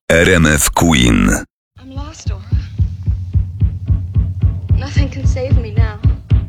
RMF Queen. I'm lost, Aura. Nothing can save me.